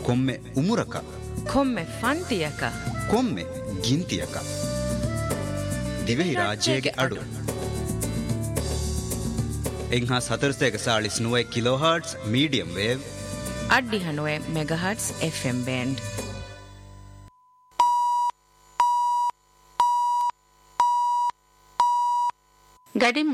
ಕೊಮ್ಮೆ ಉಮುರಕ ಕೊಮ್ಮೆ ಫಂತಿಯಕ ಕೊಮ್ಮೆ ಗಿಂತಿಯಕ ದಿವೆಹಿ ರಾಜ್ಯಗೆ ಅಡು ಎಂಹಾ 749 kilohertz medium wave ಅಡ್ಡಿ 90 megahertz FM band ಗಡಿ